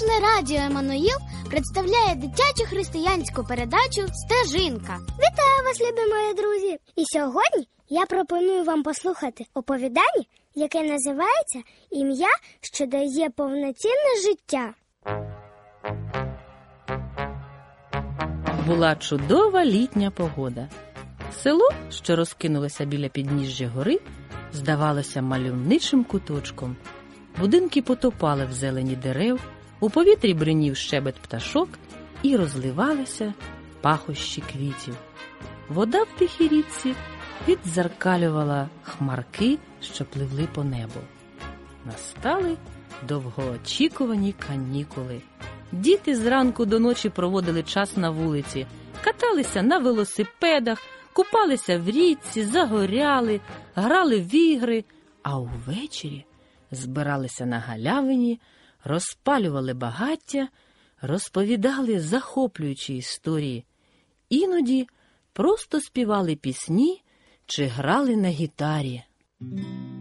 Світле радіо Еммануїл представляє дитячу християнську передачу «Стежинка». Вітаю вас, любі мої друзі! І сьогодні я пропоную вам послухати оповідання, яке називається «Ім'я, що дає повноцінне життя». Була чудова літня погода. Село, що розкинулося біля підніжжя гори, здавалося мальовничим куточком. Будинки потопали в зелені дерев, у повітрі бринів щебет пташок і розливалися пахощі квітів. Вода в тихій річці віддзеркалювала хмарки, що пливли по небу. Настали довгоочікувані канікули. Діти зранку до ночі проводили час на вулиці, каталися на велосипедах, купалися в річці, загоряли, грали в ігри, а увечері збиралися на галявині, розпалювали багаття, розповідали захоплюючі історії. Іноді просто співали пісні чи грали на гітарі.